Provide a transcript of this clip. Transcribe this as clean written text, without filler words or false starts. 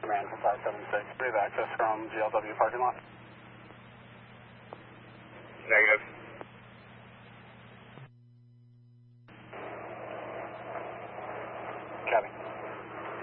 command for 576. We have access from GLW parking lot. Negative. Copy.